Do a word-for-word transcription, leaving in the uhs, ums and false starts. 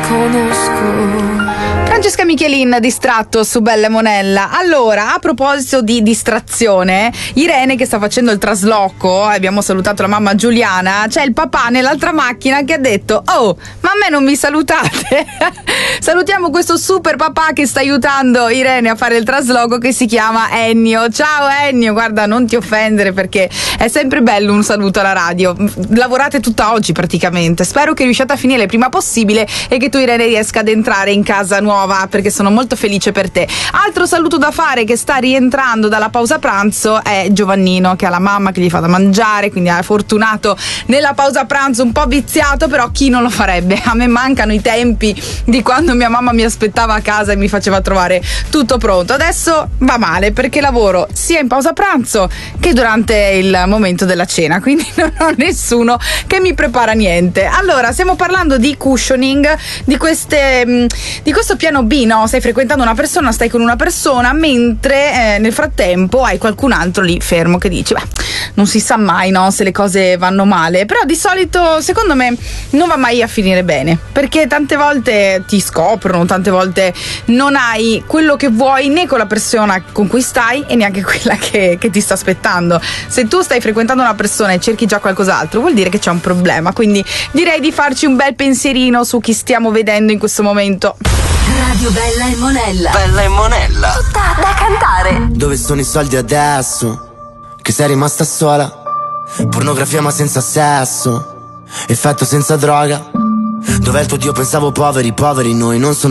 conosco. Francesca Michelin, distratto su Bella e Monella. Allora, a proposito di distrazione, Irene che sta facendo il trasloco, abbiamo salutato la mamma Giuliana, c'è il papà nell'altra macchina che ha detto: oh, ma a me non mi salutate? Salutiamo questo super papà che sta aiutando Irene a fare il trasloco, che si chiama Ennio. Ciao Ennio, guarda, non ti offendere perché è sempre bello un saluto alla radio. Lavorate tutta oggi praticamente, spero che riusciate a finire il prima possibile e che tu, Irene, riesca ad entrare in casa nuova, perché sono molto felice per te. Altro saluto da fare, che sta rientrando dalla pausa pranzo, è Giovannino, che ha la mamma che gli fa da mangiare, quindi è fortunato nella pausa pranzo, un po' viziato, però chi non lo farebbe? A me mancano i tempi di quando mia mamma mi aspettava a casa e mi faceva trovare tutto pronto. Adesso va male perché lavoro sia in pausa pranzo che durante il momento della cena, quindi non ho nessuno che mi prepara niente. Allora, stiamo parlando di cushioning, di queste di questo piano B, no? Stai frequentando una persona, stai con una persona, mentre eh, nel frattempo hai qualcun altro lì fermo che dice: beh, non si sa mai, no? Se le cose vanno male. Però di solito, secondo me, non va mai a finire bene, perché tante volte ti scoprono, tante volte non hai quello che vuoi né con la persona con cui stai e neanche quella che, che ti sta aspettando. Se tu stai frequentando una persona e cerchi già qualcos'altro, vuol dire che c'è un problema. Quindi direi di farci un bel pensierino su chi stiamo vedendo in questo momento. Radio Bella e Monella. Bella e Monella. Tutta da cantare. Dove sono i soldi adesso? Che sei rimasta sola? Pornografia ma senza sesso, effetto senza droga. Dov'è il tuo Dio? Pensavo poveri, poveri noi, non sono